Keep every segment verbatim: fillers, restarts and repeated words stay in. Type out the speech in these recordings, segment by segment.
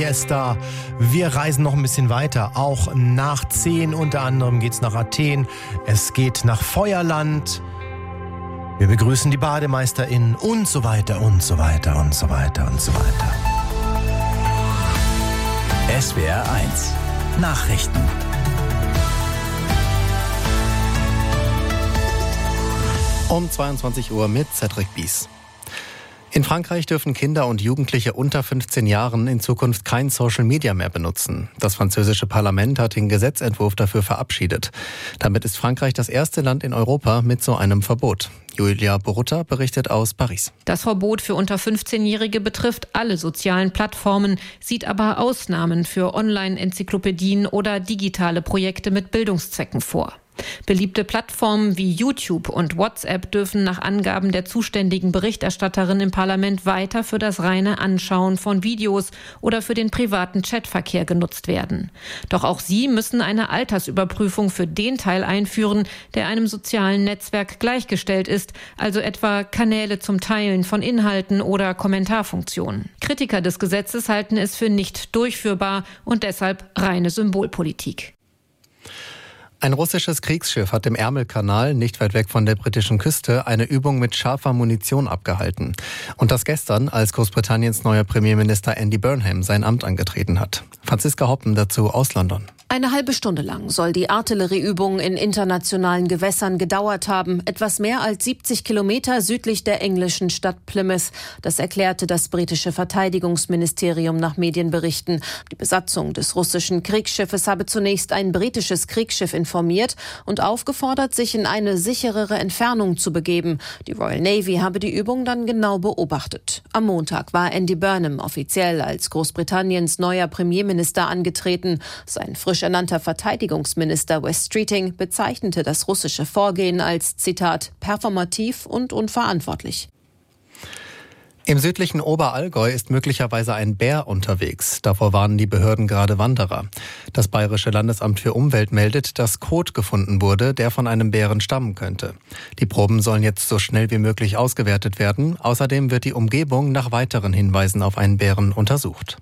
Fiesta. Wir reisen noch ein bisschen weiter, auch nach zehn. Unter anderem geht es nach Athen, es geht nach Feuerland. Wir begrüßen die BademeisterInnen und so weiter und so weiter und so weiter und so weiter. S W R eins Nachrichten. Um zweiundzwanzig Uhr mit Cedric Bies. In Frankreich dürfen Kinder und Jugendliche unter fünfzehn Jahren in Zukunft kein Social Media mehr benutzen. Das französische Parlament hat den Gesetzentwurf dafür verabschiedet. Damit ist Frankreich das erste Land in Europa mit so einem Verbot. Julia Borutta berichtet aus Paris. Das Verbot für unter fünfzehnjährige betrifft alle sozialen Plattformen, sieht aber Ausnahmen für Online-Enzyklopädien oder digitale Projekte mit Bildungszwecken vor. Beliebte Plattformen wie YouTube und WhatsApp dürfen nach Angaben der zuständigen Berichterstatterin im Parlament weiter für das reine Anschauen von Videos oder für den privaten Chatverkehr genutzt werden. Doch auch sie müssen eine Altersüberprüfung für den Teil einführen, der einem sozialen Netzwerk gleichgestellt ist, also etwa Kanäle zum Teilen von Inhalten oder Kommentarfunktionen. Kritiker des Gesetzes halten es für nicht durchführbar und deshalb reine Symbolpolitik. Ein russisches Kriegsschiff hat im Ärmelkanal, nicht weit weg von der britischen Küste, eine Übung mit scharfer Munition abgehalten. Und das gestern, als Großbritanniens neuer Premierminister Andy Burnham sein Amt angetreten hat. Franziska Hoppen dazu aus London. Eine halbe Stunde lang soll die Artillerieübung in internationalen Gewässern gedauert haben. Etwas mehr als siebzig Kilometer südlich der englischen Stadt Plymouth. Das erklärte das britische Verteidigungsministerium nach Medienberichten. Die Besatzung des russischen Kriegsschiffes habe zunächst ein britisches Kriegsschiff informiert und aufgefordert, sich in eine sicherere Entfernung zu begeben. Die Royal Navy habe die Übung dann genau beobachtet. Am Montag war Andy Burnham offiziell als Großbritanniens neuer Premierminister angetreten. Sein frisch ernannter Verteidigungsminister Wes Streeting bezeichnete das russische Vorgehen als, Zitat, performativ und unverantwortlich. Im südlichen Oberallgäu ist möglicherweise ein Bär unterwegs. Davor warnen die Behörden gerade Wanderer. Das Bayerische Landesamt für Umwelt meldet, dass Kot gefunden wurde, der von einem Bären stammen könnte. Die Proben sollen jetzt so schnell wie möglich ausgewertet werden. Außerdem wird die Umgebung nach weiteren Hinweisen auf einen Bären untersucht.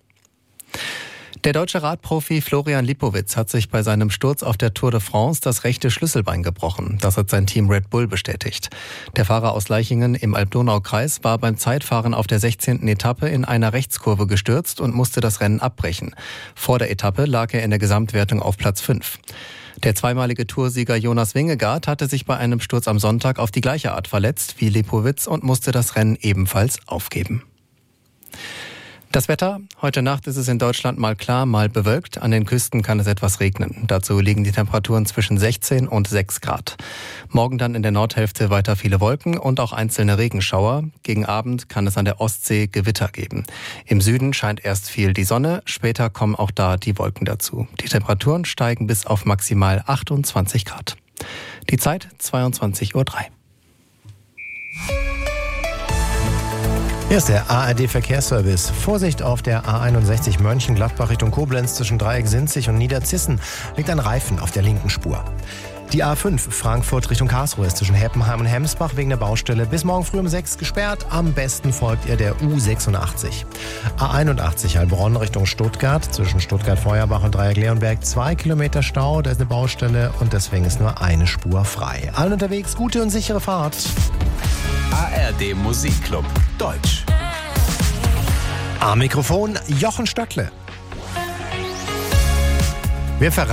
Der deutsche Radprofi Florian Lipowitz hat sich bei seinem Sturz auf der Tour de France das rechte Schlüsselbein gebrochen. Das hat sein Team Red Bull bestätigt. Der Fahrer aus Leichingen im Alb-Donau-Kreis war beim Zeitfahren auf der sechzehnten Etappe in einer Rechtskurve gestürzt und musste das Rennen abbrechen. Vor der Etappe lag er in der Gesamtwertung auf Platz fünf. Der zweimalige Toursieger Jonas Wingegaard hatte sich bei einem Sturz am Sonntag auf die gleiche Art verletzt wie Lipowitz und musste das Rennen ebenfalls aufgeben. Das Wetter. Heute Nacht ist es in Deutschland mal klar, mal bewölkt. An den Küsten kann es etwas regnen. Dazu liegen die Temperaturen zwischen sechzehn und sechs Grad. Morgen dann in der Nordhälfte weiter viele Wolken und auch einzelne Regenschauer. Gegen Abend kann es an der Ostsee Gewitter geben. Im Süden scheint erst viel die Sonne, später kommen auch da die Wolken dazu. Die Temperaturen steigen bis auf maximal achtundzwanzig Grad. Die Zeit zweiundzwanzig Uhr drei. Hier ist der A R D-Verkehrsservice. Vorsicht auf der A einundsechzig Mönchengladbach Richtung Koblenz zwischen Dreieck-Sinzig und Niederzissen liegt ein Reifen auf der linken Spur. Die A fünf Frankfurt Richtung Karlsruhe ist zwischen Heppenheim und Hemsbach wegen der Baustelle bis morgen früh um sechs gesperrt. Am besten folgt ihr der U sechsundachtzig. A einundachtzig Heilbronn Richtung Stuttgart zwischen Stuttgart-Feuerbach und Dreieck-Leonberg zwei Kilometer Stau. Da ist eine Baustelle und deswegen ist nur eine Spur frei. Allen unterwegs gute und sichere Fahrt. A R D Musikclub Deutsch. Am Mikrofon Jochen Stöckle. Wir